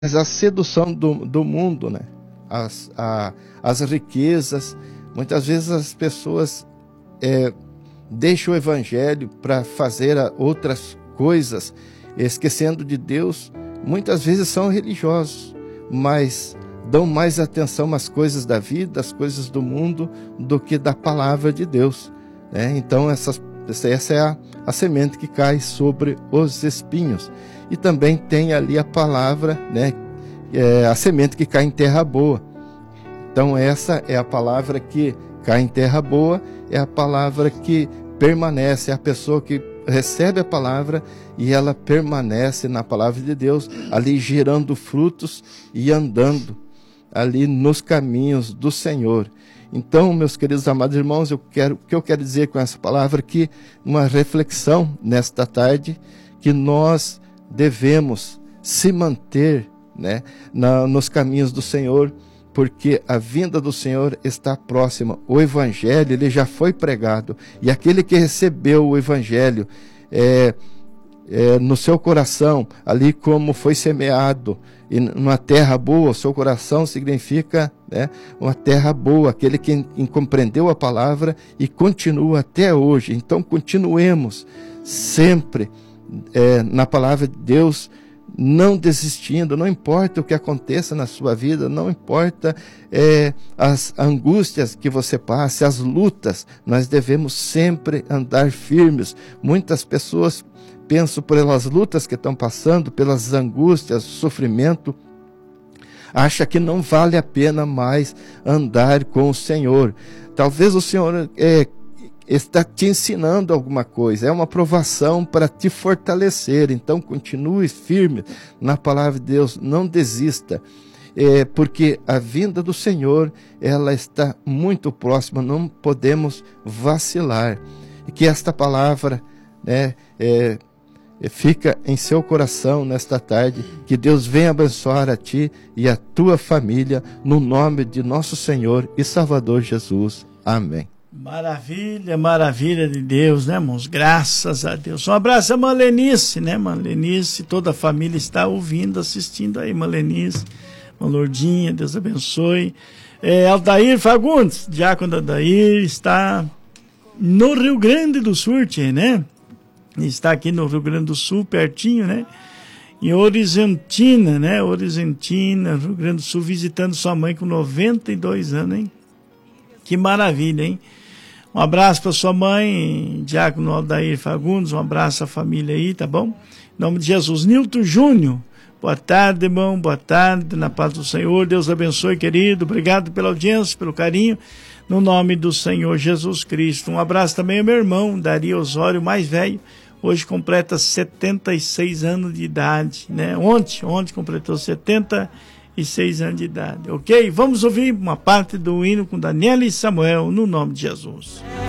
Mas a sedução do mundo, né? As riquezas, muitas vezes as pessoas deixam o evangelho para fazer outras coisas, esquecendo de Deus. Muitas vezes são religiosos, mas dão mais atenção às coisas da vida, às coisas do mundo, do que da palavra de Deus, né? Então essa é a semente que cai sobre os espinhos. E também tem ali a palavra, né? A semente que cai em terra boa. Então essa é a palavra que cai em terra boa, é a palavra que permanece, é a pessoa que recebe a palavra e ela permanece na palavra de Deus, ali gerando frutos e andando ali nos caminhos do Senhor. Então, meus queridos amados irmãos, o que eu quero dizer com essa palavra aqui, uma reflexão nesta tarde, que nós devemos se manter, né, nos caminhos do Senhor, porque a vinda do Senhor está próxima. O Evangelho ele já foi pregado, e aquele que recebeu o Evangelho no seu coração, ali como foi semeado, e numa terra boa, o seu coração significa, né, uma terra boa, aquele que compreendeu a palavra e continua até hoje. Então continuemos sempre na palavra de Deus, não desistindo, não importa o que aconteça na sua vida, não importa as angústias que você passe, as lutas, nós devemos sempre andar firmes. Muitas pessoas pensam pelas lutas que estão passando, pelas angústias, sofrimento, acha que não vale a pena mais andar com o Senhor. Talvez o Senhor está te ensinando alguma coisa, é uma provação para te fortalecer. Então continue firme na palavra de Deus, não desista, porque a vinda do Senhor ela está muito próxima, não podemos vacilar. E que esta palavra, né, fica em seu coração nesta tarde, que Deus venha abençoar a ti e a tua família, no nome de nosso Senhor e Salvador Jesus. Amém. Maravilha, maravilha de Deus, né, irmãos? Graças a Deus. Um abraço a Malenice, né, Malenice? Toda a família está ouvindo, assistindo aí, Malenice, Lourdinha, Deus abençoe. Aldair Fagundes, diácono Aldair, está no Rio Grande do Sul, né? Está aqui no Rio Grande do Sul, pertinho, né? Em Horizontina, né? Horizontina, Rio Grande do Sul, visitando sua mãe com 92 anos, hein? Que maravilha, hein? Um abraço para sua mãe, diácono Aldair Fagundes, um abraço à família aí, tá bom? Em nome de Jesus. Nilton Júnior, boa tarde, irmão, boa tarde, na paz do Senhor, Deus abençoe, querido, obrigado pela audiência, pelo carinho, no nome do Senhor Jesus Cristo. Um abraço também ao meu irmão, Dario Osório, mais velho, hoje completa 76 anos de idade, né? Ontem completou 76 anos de idade, ok? Vamos ouvir uma parte do hino com Daniela e Samuel, no nome de Jesus.